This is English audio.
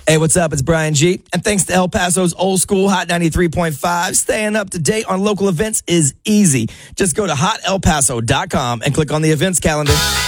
Hey, what's up? It's Brian G. And thanks to El Paso's Old School Hot 93.5, staying up to date on local events is easy. Just go to hotelpaso.com and click on the events calendar.